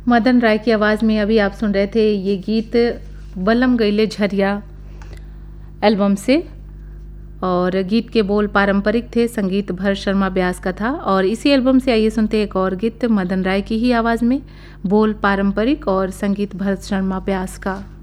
मदन राय की आवाज़ में अभी आप सुन रहे थे ये गीत बलम गईले झरिया एल्बम से। और गीत के बोल पारंपरिक थे, संगीत भरत शर्मा व्यास का था। और इसी एल्बम से आइए सुनते हैं एक और गीत मदन राय की ही आवाज़ में, बोल पारंपरिक और संगीत भरत शर्मा व्यास का।